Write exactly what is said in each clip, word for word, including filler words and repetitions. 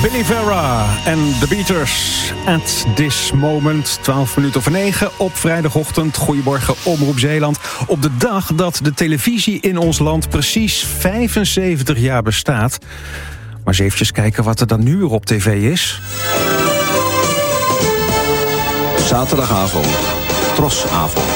Billy Vera en The Beaters at this moment. twaalf minuten over negen op vrijdagochtend. Goedemorgen, Omroep Zeeland. Op de dag dat de televisie in ons land precies vijfenzeventig jaar bestaat. Maar eens eventjes kijken wat er dan nu weer op tv is. Zaterdagavond, Trosavond.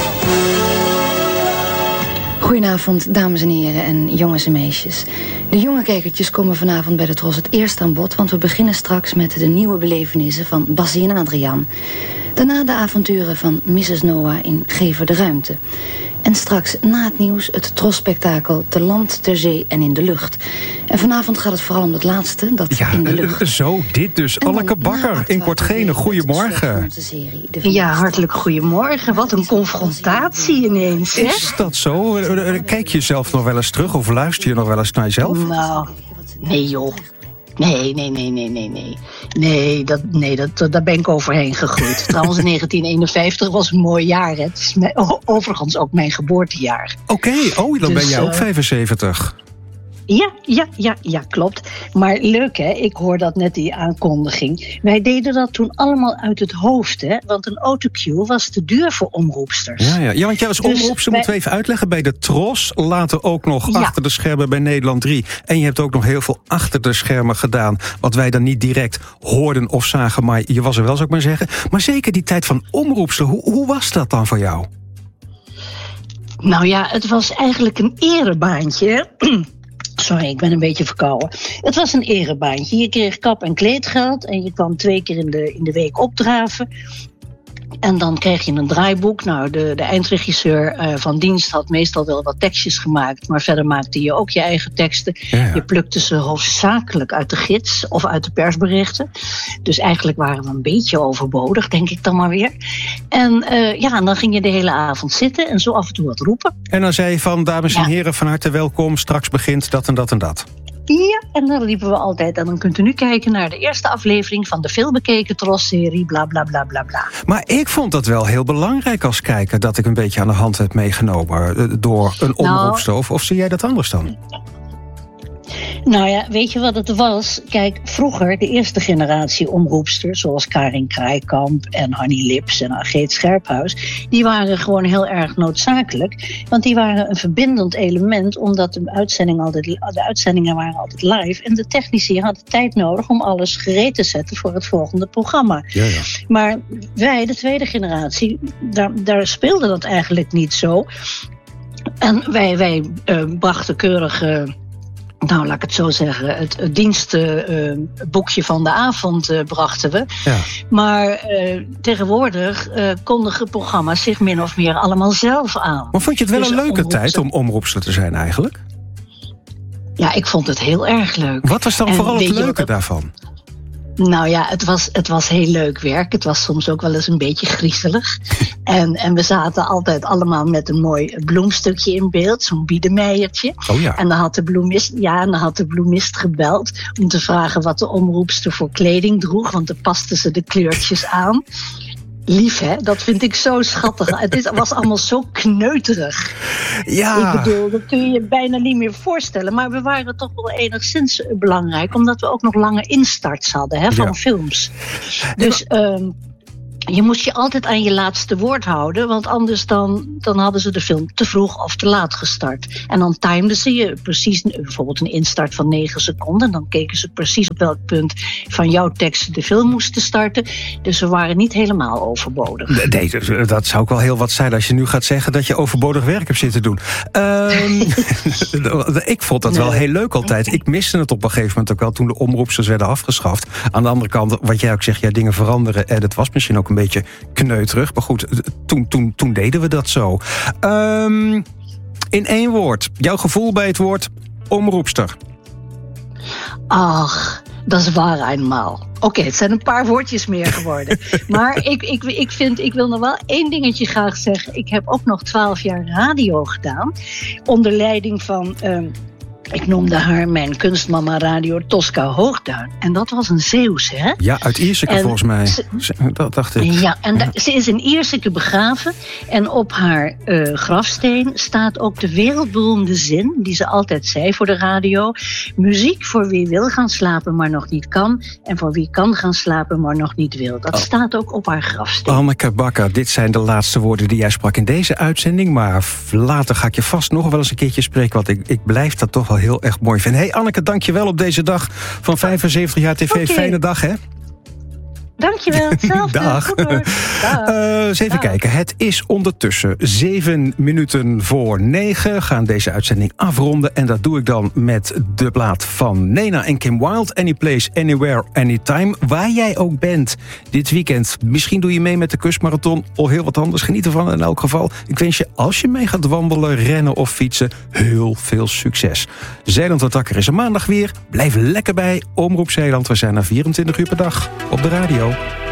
Goedenavond, dames en heren en jongens en meisjes. De jonge kijkertjes komen vanavond bij de Tros het eerst aan bod, want we beginnen straks met de nieuwe belevenissen van Bassie en Adriaan. Daarna de avonturen van missus Noah in Geven de Ruimte. En straks na het nieuws het Tros-spektakel Te land, ter zee en in de lucht. En vanavond gaat het vooral om het laatste, dat ja, in de lucht. Zo, dit dus. Anneke Bakker in Kortgene, goedemorgen. Ja, hartelijk goedemorgen. Wat een confrontatie ineens, hè? Is dat zo? Kijk je zelf nog wel eens terug of luister je nog wel eens naar jezelf? Nou, nee joh. Nee, nee, nee, nee, nee, nee. Nee, dat, nee dat, daar ben ik overheen gegroeid. Trouwens, negentien eenenvijftig was een mooi jaar. Hè. Het is mijn, overigens ook mijn geboortejaar. Oké, okay. oh, dan dus, ben jij ook vijfenzeventig. Ja, ja, ja, ja, klopt. Maar leuk, hè? Ik hoor dat net, die aankondiging. Wij deden dat toen allemaal uit het hoofd, hè? Want een autocue was te duur voor omroepsters. Ja, ja. ja want jij was dus omroepster, wij... moeten we even uitleggen, bij de Tros. Later ook nog ja. achter de schermen bij Nederland drie. En je hebt ook nog heel veel achter de schermen gedaan. Wat wij dan niet direct hoorden of zagen. Maar je was er wel, zou ik maar zeggen. Maar zeker die tijd van omroepster, hoe, hoe was dat dan voor jou? Nou ja, het was eigenlijk een erebaantje. Sorry, ik ben een beetje verkouden. Het was een erebaantje. Je kreeg kap- en kleedgeld en je kwam twee keer in de, in de week opdraven. En dan kreeg je een draaiboek. Nou, de, de eindregisseur uh, van dienst had meestal wel wat tekstjes gemaakt. Maar verder maakte je ook je eigen teksten. Ja, ja. Je plukte ze hoofdzakelijk uit de gids of uit de persberichten. Dus eigenlijk waren we een beetje overbodig, denk ik dan maar weer. En uh, ja, en dan ging je de hele avond zitten en zo af en toe wat roepen. En dan zei je van, dames en ja. heren, van harte welkom. Straks begint dat en dat en dat. Ja, en dan liepen we altijd. En dan kunt u nu kijken naar de eerste aflevering van de veelbekeken Tros-serie, bla bla bla bla bla. Maar ik vond dat wel heel belangrijk als kijker, dat ik een beetje aan de hand heb meegenomen door een omroepster. Of, of zie jij dat anders dan? Nou ja, weet je wat het was? Kijk, vroeger, de eerste generatie omroepsters, zoals Karin Kraaikamp en Hannie Lips en Ageet Scherphuis, die waren gewoon heel erg noodzakelijk. Want die waren een verbindend element, omdat de, uitzending altijd, de uitzendingen waren altijd live. En de technici hadden tijd nodig om alles gereed te zetten voor het volgende programma. Ja, ja. Maar wij, de tweede generatie, daar, daar speelde dat eigenlijk niet zo. En wij, wij uh, brachten keurig... Uh, Nou, laat ik het zo zeggen. Het, het dienstboekje uh, van de avond uh, brachten we. Ja. Maar uh, tegenwoordig uh, kondigen programma's zich min of meer allemaal zelf aan. Maar vond je het wel dus een leuke tijd om omroepster te zijn eigenlijk? Ja, ik vond het heel erg leuk. Wat was dan en vooral het leuke dat... daarvan? Nou ja, het was, het was heel leuk werk. Het was soms ook wel eens een beetje griezelig. en, en we zaten altijd allemaal met een mooi bloemstukje in beeld. Zo'n biedemeiertje. Oh ja. En dan had de bloemist, ja, en dan had de bloemist gebeld om te vragen wat de omroepster voor kleding droeg. Want dan paste ze de kleurtjes aan. Lief, hè? Dat vind ik zo schattig. Het was allemaal zo kneuterig. Ja. Ik bedoel, dat kun je je bijna niet meer voorstellen. Maar we waren toch wel enigszins belangrijk, omdat we ook nog lange instarts hadden, hè, van ja. films. Dus um, je moest je altijd aan je laatste woord houden, want anders dan, dan hadden ze de film te vroeg of te laat gestart. En dan timeden ze je precies, bijvoorbeeld een instart van negen seconden. En dan keken ze precies op welk punt van jouw tekst de film moesten starten. Dus we waren niet helemaal overbodig. Nee, dat zou ook wel heel wat zijn als je nu gaat zeggen dat je overbodig werk hebt zitten doen. Um, ik vond dat wel heel leuk altijd. Ik miste het op een gegeven moment ook wel toen de omroepsters werden afgeschaft. Aan de andere kant, wat jij ook zegt, ja, dingen veranderen. En het was misschien ook een beetje kneuterig. Maar goed, toen, toen, toen deden we dat zo. Um, in één woord, jouw gevoel bij het woord omroepster. Ach, dat is waar eenmaal. Oké, okay, het zijn een paar woordjes meer geworden. Maar ik, ik, ik, vind, ik wil nog wel één dingetje graag zeggen. Ik heb ook nog twaalf jaar radio gedaan. Onder leiding van... Um, Ik noemde haar mijn kunstmama radio Tosca Hoogduin. En dat was een Zeeuwse, hè? Ja, uit Ierseke En volgens mij. ze- Dat dacht ik. Ja, en da- ze is in Ierseke begraven. En op haar eh, grafsteen staat ook de wereldberoemde zin... die ze altijd zei voor de radio. Muziek voor wie wil gaan slapen, maar nog niet kan. En voor wie kan gaan slapen, maar nog niet wil. Dat Oh. staat ook op haar grafsteen. Anneke Bakker, dit zijn de laatste woorden die jij sprak in deze uitzending. Maar later ga ik je vast nog wel eens een keertje spreken. Want ik, ik blijf dat toch wel heel erg mooi vinden. Hey Anneke, dank je wel op deze dag van vijfenzeventig jaar tv. Oké. Fijne dag, hè? Dankjewel, hetzelfde. Dag. Goed hoor. Dag. Uh, eens even Dag. kijken. Het is ondertussen zeven minuten voor negen. We gaan deze uitzending afronden. En dat doe ik dan met de plaat van Nena en Kim Wilde. Any place, anywhere, anytime. Waar jij ook bent dit weekend. Misschien doe je mee met de kustmarathon of heel wat anders. Geniet ervan in elk geval. Ik wens je, als je mee gaat wandelen, rennen of fietsen, heel veel succes. Zeeland wat Wakker is er maandag weer. Blijf lekker bij Omroep Zeeland. We zijn er vierentwintig uur per dag op de radio.